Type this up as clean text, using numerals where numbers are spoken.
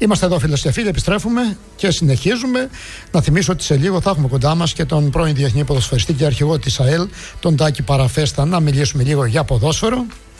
Είμαστε εδώ, φίλες και φίλοι, επιστρέφουμε και συνεχίζουμε. Να θυμίσω ότι σε λίγο θα έχουμε κοντά μας και τον πρώην διεθνή ποδοσφαιριστή και αρχηγό της ΑΕΛ, τον Τάκη Παραφέστα, να μιλήσουμε λίγο για ποδόσφαιρο.